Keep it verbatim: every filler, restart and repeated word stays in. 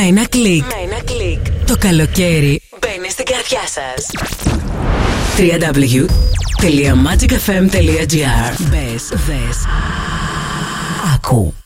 Με ένα κλικ. Με ένα κλικ. Το καλοκαίρι μπαίνει στην καρδιά σας. double-u double-u double-u τελεία magic f m τελεία g r. Μπες, δες, άκου.